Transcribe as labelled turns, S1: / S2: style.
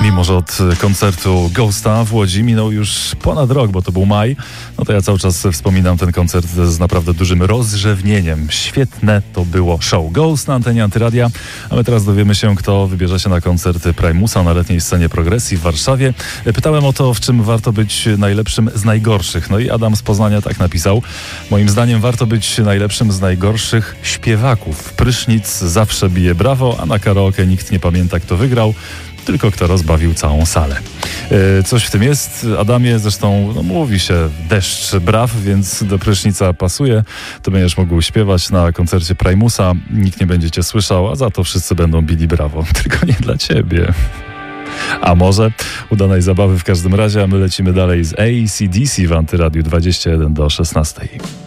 S1: Mimo że od koncertu Ghosta w Łodzi minął już ponad rok, bo to był maj, no to ja cały czas wspominam ten koncert z naprawdę dużym rozrzewnieniem. Świetne to było show. Ghost na antenie Antyradia, a my teraz dowiemy się, kto wybierze się na koncert Primusa na letniej scenie Progresji w Warszawie. Pytałem o to, w czym warto być najlepszym z najgorszych. No i Adam z Poznania tak napisał: moim zdaniem warto być najlepszym z najgorszych śpiewaków. Prysznic zawsze bije brawo, a na karaoke nikt nie pamięta, kto wygrał, tylko kto rozbawił całą salę. Coś w tym jest, Adamie, zresztą mówi się deszcz braw, więc do prysznica pasuje. To będziesz mógł śpiewać na koncercie Primusa, nikt nie będzie cię słyszał, a za to wszyscy będą bili brawo. Tylko nie dla ciebie. A może udanej zabawy w każdym razie, a my lecimy dalej z AC/DC w Antyradiu 21 do 16.